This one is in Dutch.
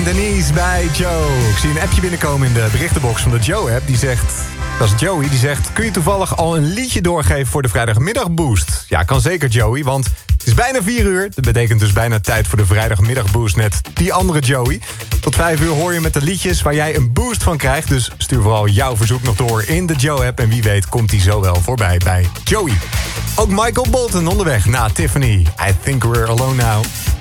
Denise bij Joe. Ik zie een appje binnenkomen in de berichtenbox van de Joe-app. Die zegt, dat is Joey, die zegt... kun je toevallig al een liedje doorgeven voor de vrijdagmiddagboost? Ja, kan zeker Joey, want het is bijna 4 uur. Dat betekent dus bijna tijd voor de vrijdagmiddagboost met die andere Joey. Tot 5 uur hoor je met de liedjes waar jij een boost van krijgt. Dus stuur vooral jouw verzoek nog door in de Joe-app. En wie weet komt die zo wel voorbij bij Joey. Ook Michael Bolton onderweg na Tiffany. I think we're alone now.